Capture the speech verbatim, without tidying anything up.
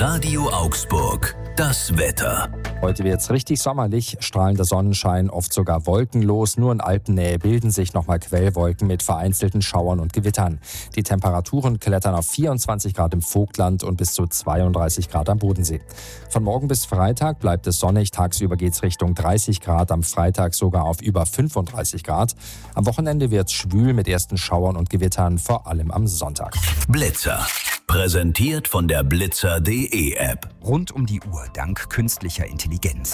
Radio Augsburg, das Wetter. Heute wird es richtig sommerlich, strahlender Sonnenschein, oft sogar wolkenlos. Nur in Alpennähe bilden sich nochmal Quellwolken mit vereinzelten Schauern und Gewittern. Die Temperaturen klettern auf vierundzwanzig Grad im Vogtland und bis zu zweiunddreißig Grad am Bodensee. Von morgen bis Freitag bleibt es sonnig, tagsüber geht es Richtung dreißig Grad, am Freitag sogar auf über fünfunddreißig Grad. Am Wochenende wird es schwül mit ersten Schauern und Gewittern, vor allem am Sonntag. Blitzer. Präsentiert von der Blitzer punkt de App. Rund um die Uhr dank künstlicher Intelligenz.